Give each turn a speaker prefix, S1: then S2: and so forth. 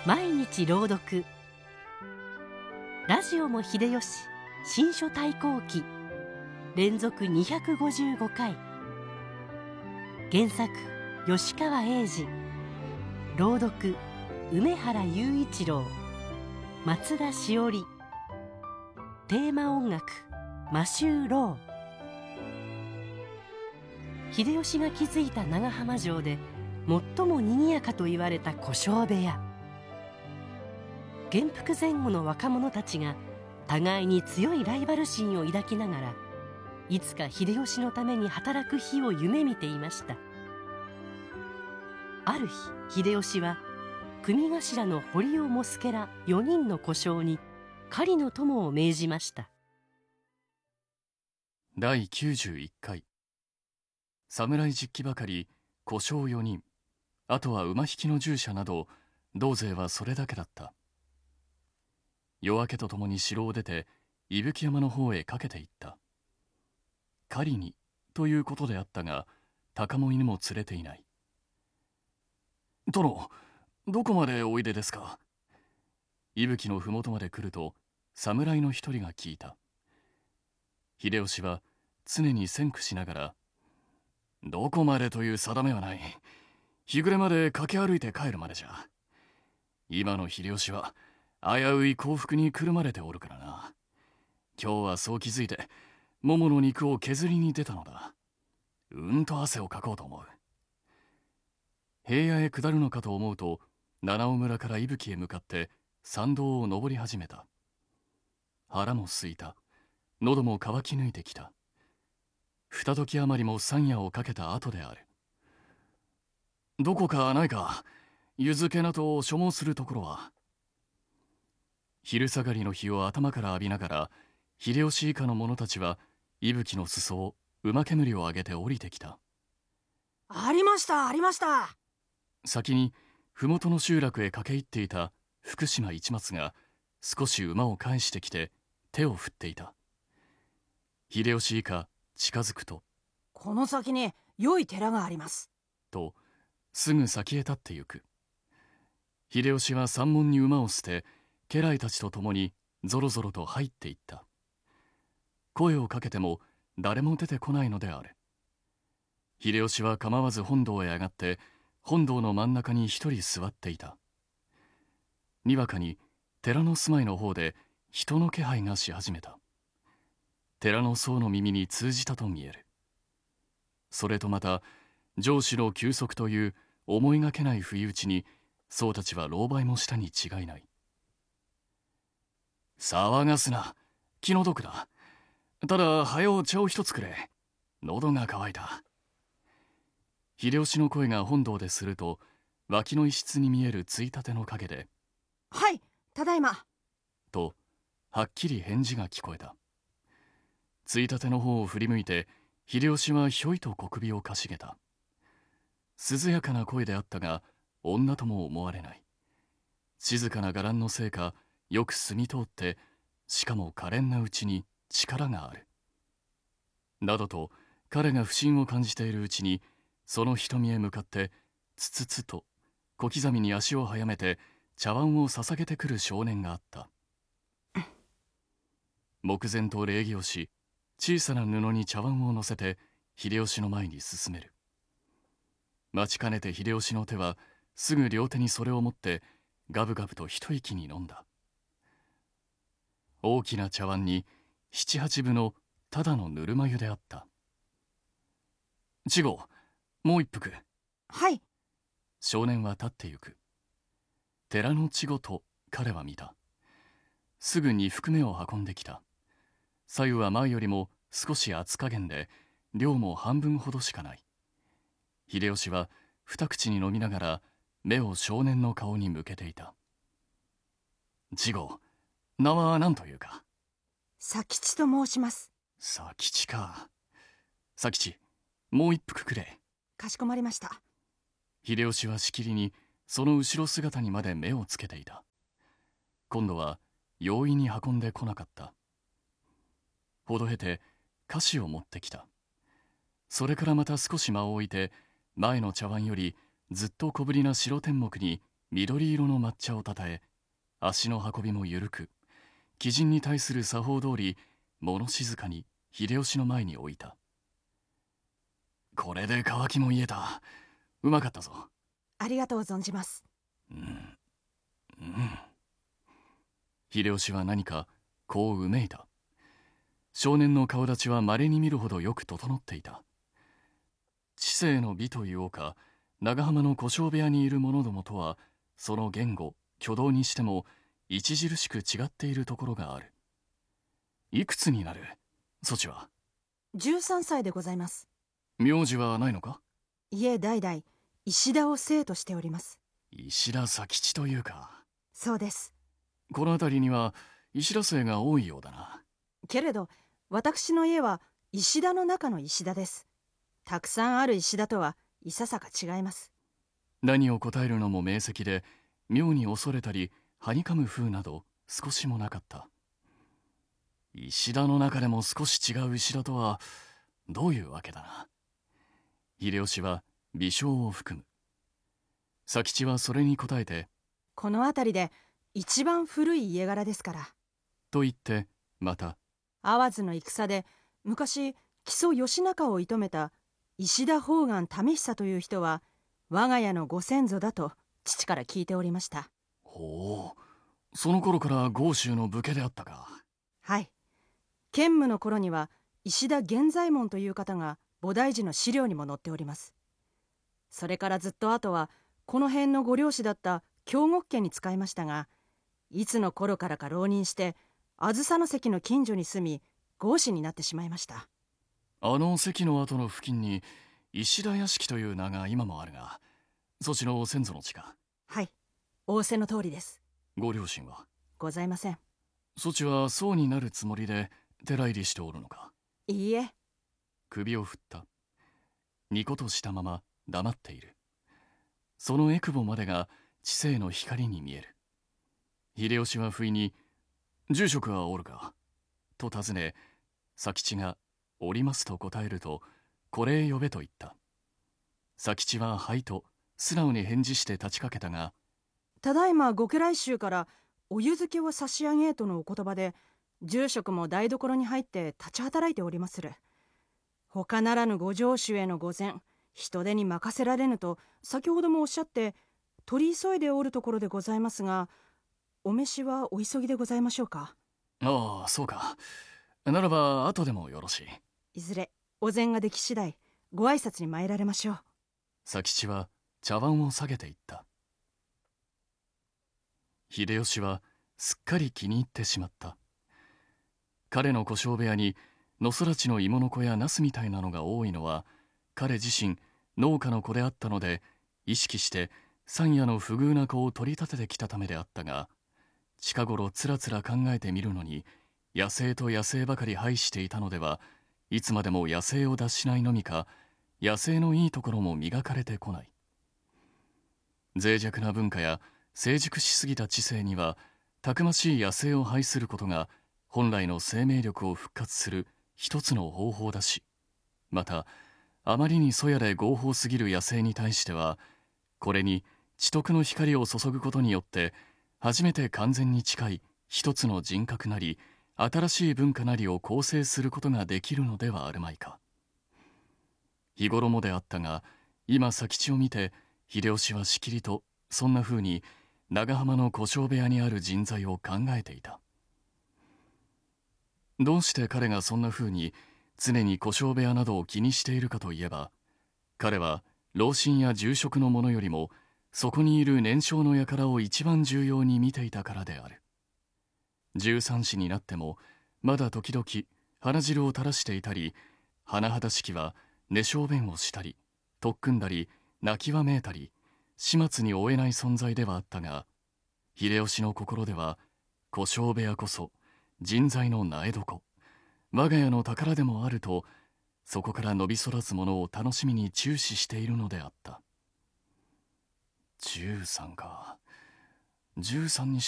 S1: 毎日朗読。ラジオも秀吉新書対抗記連続255回。原作吉川英治、朗読梅原雄一郎、松田しおり。テーマ音楽マシュー・ロー。秀吉が築いた長浜城で最も賑やかと言われた小姓部屋。元服前後の若者たちが互いに強いライバル心を抱きながら、いつか秀吉のために働く日を夢見ていました。ある日、秀吉は組頭の堀尾茂助ら4人の小姓に狩りの友を命じました。
S2: 第91回。侍10騎ばかり、小姓4人、あとは馬引きの従者など同勢はそれだけだった。夜明けとともに城を出て伊吹山の方へかけていった。狩りにということであったが、鷹も犬も連れていない。殿、どこまでおいでですか？伊吹のふもとまで来ると侍の一人が聞いた。秀吉は常に戦苦しながら、どこまでという定めはない。日暮れまで駆け歩いて帰るまでじゃ。今の秀吉は危うい幸福にくるまれておるからな。今日はそう気づいてももの肉を削りに出たのだ。うんと汗をかこうと思う。平野へ下るのかと思うと、七尾村から伊吹へ向かって山道を登り始めた。腹も空いた。喉も渇き抜いてきた。二時余りも山野をかけた後である。どこかないか、ゆずけなと所望するところは。昼下がりの日を頭から浴びながら、秀吉以下の者たちは伊吹の裾を馬煙を上げて降りてきた。
S3: ありましたありました。
S2: 先に麓の集落へ駆け入っていた福島一松が少し馬を返してきて手を振っていた。秀吉以下近づくと、
S3: この先に良い寺があります。
S2: とすぐ先へ立ってゆく。秀吉は山門に馬を捨て、家来たちと共にぞろぞろと入っていった。声をかけても誰も出てこないのである。秀吉は構わず本堂へ上がって、本堂の真ん中に一人座っていた。にわかに寺の住まいの方で人の気配がし始めた。寺の僧の耳に通じたと見える。それとまた上司の休息という思いがけない不意打ちに、僧たちは狼狽もしたに違いない。騒がすな、気の毒だ。ただ早う茶を一つくれ。喉が渇いた。秀吉の声が本堂ですると、脇の一室に見えるついたての陰で、
S3: はい、ただいま。
S2: とはっきり返事が聞こえた。ついたての方を振り向いて、秀吉はひょいと小首をかしげた。涼やかな声であったが、女とも思われない。静かな伽藍のせいか、よく澄み通って、しかも可憐なうちに力がある。などと彼が不審を感じているうちに、その瞳へ向かってつつつと小刻みに足を速めて茶碗を捧げてくる少年があった。目前と礼儀をし、小さな布に茶碗を乗せて秀吉の前に進める。待ちかねて秀吉の手はすぐ両手にそれを持ってガブガブと一息に飲んだ。大きな茶碗に七八分のただのぬるま湯であった。稚児、もう一服。
S3: はい。
S2: 少年は立ってゆく。寺の稚児と彼は見た。すぐに服目を運んできた。左右は前よりも少し厚加減で、量も半分ほどしかない。秀吉は二口に飲みながら目を少年の顔に向けていた。稚児、名は何というか？
S3: 佐吉と申します。
S2: 佐吉か。佐吉、もう一服くれ。
S3: かしこまりました。
S2: 秀吉はしきりにその後ろ姿にまで目をつけていた。今度は容易に運んでこなかった。ほどへて菓子を持ってきた。それからまた少し間を置いて、前の茶碗よりずっと小ぶりな白天目に緑色の抹茶をたたえ、足の運びも緩く、貴人に対する作法通り物静かに秀吉の前に置いた。これで渇きも癒えた。うまかったぞ。
S3: ありがとう存じます。
S2: 秀吉は何かこううめいた。少年の顔立ちは稀に見るほどよく整っていた。知性の美というおか、長浜の小姓部屋にいる者どもとは、その言語、挙動にしても著しく違っているところがある。いくつになる？そちは。
S3: 13歳でございます。
S2: 名字はないのか？
S3: 家代々石田を姓としております。
S2: 石田佐吉というか。
S3: そうです。
S2: この辺りには石田姓が多いようだな。
S3: けれど私の家は石田の中の石田です。たくさんある石田とはいささか違います。
S2: 何を答えるのも明晰で、妙に恐れたりはにかむ風など少しもなかった。石田の中でも少し違う石田とはどういうわけだな。秀吉は微笑を含む。佐吉はそれに答えて、
S3: この辺りで一番古い家柄ですから。
S2: と言ってまた、
S3: 淡路の戦で昔木曽義仲を射止めた石田宝願為久という人は我が家のご先祖だと父から聞いておりました。
S2: ほう、その頃から豪州の武家であったか。
S3: はい。建武の頃には石田源左衛門という方が菩提寺の資料にも載っております。それからずっと後はこの辺のご領主だった京極家に仕えましたが、いつの頃からか浪人してあずさの関の近所に住み豪士になってしまいました。
S2: あの関の跡の付近に石田屋敷という名が今もあるが、そちの先祖の地か？
S3: はい、仰せの通りです。
S2: ご両親は？
S3: ございません。
S2: そちは僧になるつもりで寺入りしておるのか？
S3: いいえ。
S2: 首を振った。ニコとしたまま黙っている。そのえくぼまでが知性の光に見える。秀吉は不意に「住職はおるか？」と尋ね、佐吉が「おります」と答えると、これへ呼べと言った。佐吉は「はい」と素直に返事して立ちかけたが、
S3: ただいまご家来衆からお湯漬けを差し上げとのお言葉で、住職も台所に入って立ち働いておりまする。他ならぬご城主への御前、人手に任せられぬと先ほどもおっしゃって取り急いでおるところでございますが、お召しはお急ぎでございましょうか？
S2: ああ、そうか。ならば後でもよろしい。
S3: いずれお膳ができ次第ご挨拶に参られましょう。
S2: 佐吉は茶碗を下げていった。秀吉はすっかり気に入ってしまった。彼の小姓部屋に野空地の芋の子やナスみたいなのが多いのは、彼自身農家の子であったので、意識して山野の不遇な子を取り立ててきたためであったが、近頃つらつら考えてみるのに、野生と野生ばかり配していたのでは、いつまでも野生を脱しないのみか、野生のいいところも磨かれてこない。脆弱な文化や成熟しすぎた知性には、たくましい野生を排することが本来の生命力を復活する一つの方法だし、またあまりにそやで合法すぎる野生に対しては、これに知徳の光を注ぐことによって初めて完全に近い一つの人格なり新しい文化なりを構成することができるのではあるまいか。日頃もであったが、今佐吉を見て秀吉はしきりとそんなふうに長浜の小姓部屋にある人材を考えていた。どうして彼がそんなふうに常に小姓部屋などを気にしているかといえば、彼は老臣や住職の者よりもそこにいる年少の輩を一番重要に見ていたからである。13歳になってもまだ時々鼻汁を垂らしていたり、甚だしきは寝小便をしたり特訓だり泣きわめいたり始末に負えない存在ではあったが、秀吉の心では小姓部屋こそ人材の苗床、我が家の宝でもあると、そこから伸び育つものを楽しみに注視しているのであった。13か。13にし